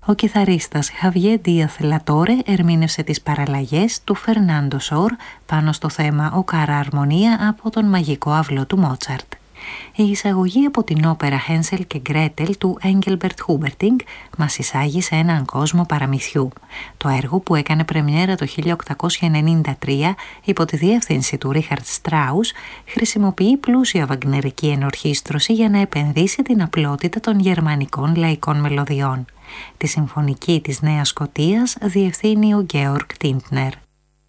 Ο κιθαρίστας Χαβιέ Ντίαθ Λατόρε ερμήνευσε τις παραλλαγές του Φερνάντο Σόρ πάνω στο θέμα «Ο Κάρα Αρμονία» από τον μαγικό αυλό του Μότσαρτ. Η εισαγωγή από την όπερα Χένσελ και Γκρέτελ του Έγγελμπερτ Χούμπερτινγκ μας εισάγει σε έναν κόσμο παραμυθιού. Το έργο, που έκανε πρεμιέρα το 1893 υπό τη διεύθυνση του Ρίχαρτ Στράους, χρησιμοποιεί πλούσια βαγνερική ενορχήστρωση για να επενδύσει την απλότητα των γερμανικών λαϊκών μελωδιών. Τη συμφωνική της Νέας Σκωτίας διευθύνει ο Γκέοργκ Τίντνερ.